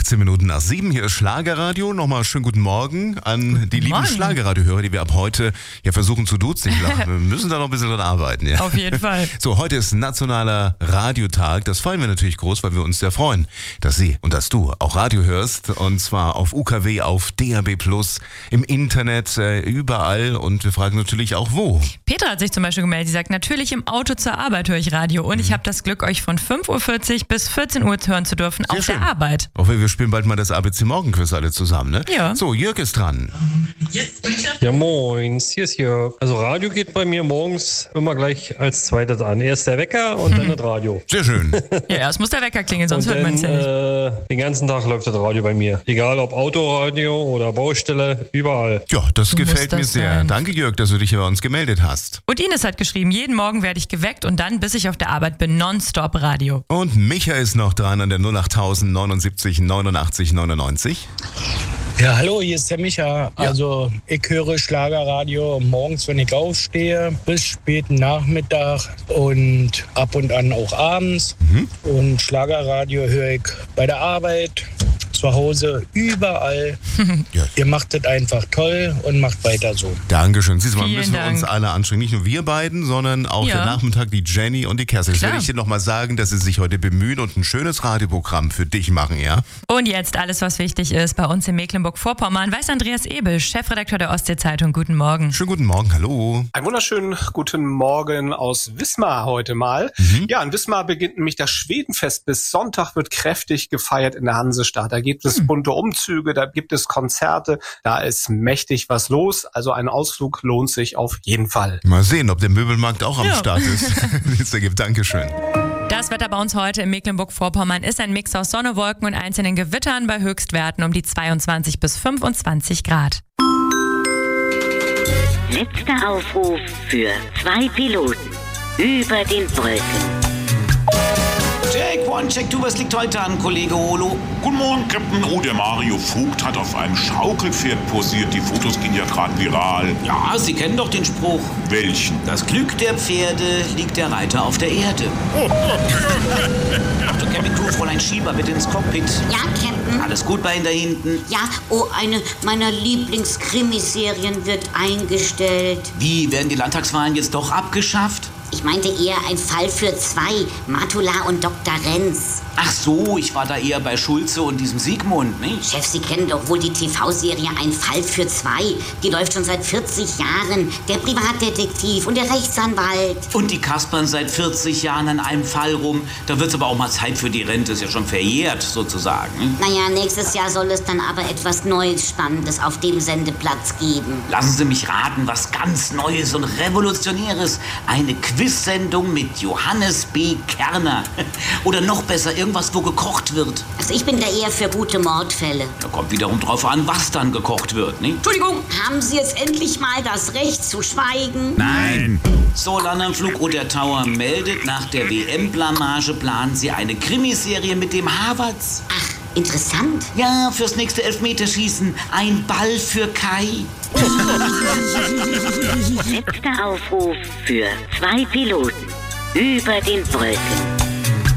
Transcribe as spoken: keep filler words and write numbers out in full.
achtzehn Minuten nach sieben, hier ist Schlagerradio. Nochmal schönen guten Morgen an die lieben Morgen. Schlagerradiohörer, die wir ab heute ja versuchen zu duzen. Ich glaube, wir müssen da noch ein bisschen dran arbeiten. Ja. Auf jeden Fall. So, heute ist Nationaler Radiotag. Das feiern wir natürlich groß, weil wir uns sehr freuen, dass Sie und dass du auch Radio hörst. Und zwar auf U K W, auf D A B plus, im Internet, äh, überall. Und wir fragen natürlich auch, wo. Petra hat sich zum Beispiel gemeldet. Sie sagt, natürlich im Auto zur Arbeit höre ich Radio. Und mhm. ich habe das Glück, euch von fünf Uhr vierzig bis vierzehn Uhr hören zu dürfen Sehr auf schön. der Arbeit. Auch wir spielen bald mal das A B C Morgenquiz alle zusammen, ne? Ja. So, Jörg ist dran. Ja, moin, hier ist Jörg. Also Radio geht bei mir morgens immer gleich als zweites an. Erst der Wecker und dann das Radio. Sehr schön. Ja, erst muss der Wecker klingeln, sonst und hört man es dann, ja nicht. äh, den ganzen Tag läuft das Radio bei mir. Egal ob Autoradio oder Baustelle, überall. Ja, das So gefällt muss mir das sehr. sein. Danke, Jörg, dass du dich hier bei uns gemeldet hast. Und Ines hat geschrieben, jeden Morgen werde ich geweckt und dann, bis ich auf der Arbeit bin, nonstop Radio. Und Micha ist noch dran an der null acht null null neun neunundachtzig neunundneunzig. Ja, hallo, hier ist der Micha. Also ich höre Schlagerradio morgens, wenn ich aufstehe, bis späten Nachmittag und ab und an auch abends. Mhm. Und Schlagerradio höre ich bei der Arbeit, zu Hause, überall. Ja. Ihr macht das einfach toll und macht weiter so. Dankeschön. Siehst du mal, Vielen müssen wir uns Dank. alle anstrengen. Nicht nur wir beiden, sondern auch Ja. der Nachmittag, die Jenny und die Kerstin. Das Klar. werde ich dir nochmal sagen, dass sie sich heute bemühen und ein schönes Radioprogramm für dich machen, ja? Und jetzt alles, was wichtig ist, bei uns in Mecklenburg-Vorpommern, weiß Andreas Ebel, Chefredakteur der Ostsee-Zeitung. Guten Morgen. Schönen guten Morgen, hallo. Einen wunderschönen guten Morgen aus Wismar heute mal. Mhm. Ja, in Wismar beginnt nämlich das Schwedenfest. Bis Sonntag wird kräftig gefeiert in der Hansestadt. Da gibt es bunte Umzüge, da gibt es Konzerte, da ist mächtig was los. Also ein Ausflug lohnt sich auf jeden Fall. Mal sehen, ob der Möbelmarkt auch am Ja. Start ist. Jetzt ergibt, Dankeschön. Das Wetter bei uns heute in Mecklenburg-Vorpommern ist ein Mix aus Sonne, Wolken und einzelnen Gewittern bei Höchstwerten um die zweiundzwanzig bis fünfundzwanzig Grad. Letzter Aufruf für zwei Piloten über den Wolken. Check, one, check, two, was liegt heute an, Kollege Holo? Guten Morgen, Captain. Oh, der Mario Vogt hat auf einem Schaukelpferd posiert. Die Fotos gehen ja gerade viral. Ja, Sie kennen doch den Spruch. Welchen? Das Glück der Pferde liegt der Reiter auf der Erde. Achtung, Captain Crew, Fräulein Schieber, bitte ins Cockpit. Ja, Captain? Alles gut bei Ihnen da hinten? Ja, oh, eine meiner Lieblingskrimiserien wird eingestellt. Wie, werden die Landtagswahlen jetzt doch abgeschafft? Ich meinte eher ein Fall für zwei, Matula und Doktor Renz. Ach so, ich war da eher bei Schulze und diesem Siegmund, nicht? Chef, Sie kennen doch wohl die T V-Serie Ein Fall für zwei. Die läuft schon seit vierzig Jahren. Der Privatdetektiv und der Rechtsanwalt. Und die kaspern seit vierzig Jahren an einem Fall rum. Da wird's aber auch mal Zeit für die Rente, ist ja schon verjährt, sozusagen. Naja, nächstes Jahr soll es dann aber etwas Neues, Spannendes auf dem Sendeplatz geben. Lassen Sie mich raten, was ganz Neues und Revolutionäres. Eine Quiz-Sendung mit Johannes B. Kerner. Oder noch besser, irgendwas, wo gekocht wird. Also ich bin da eher für gute Mordfälle. Da kommt wiederum drauf an, was dann gekocht wird, nicht? Entschuldigung! Haben Sie jetzt endlich mal das Recht zu schweigen? Nein! So, Landanflug Roter Tower meldet, nach der W M-Blamage planen Sie eine Krimiserie mit dem Havertz. Ach, interessant. Ja, fürs nächste Elfmeterschießen. Ein Ball für Kai. Letzter Aufruf für zwei Piloten über den Wolken.